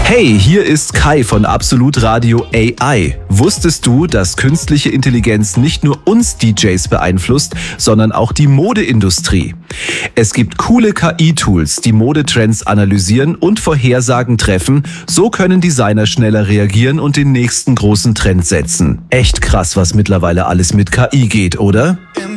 Hey, hier ist Kai von Absolut Radio AI. Wusstest du, dass künstliche Intelligenz nicht nur uns DJs beeinflusst, sondern auch die Modeindustrie? Es gibt coole KI-Tools, die Modetrends analysieren und Vorhersagen treffen. So können Designer schneller reagieren und den nächsten großen Trend setzen. Echt krass, was mittlerweile alles mit KI geht, oder?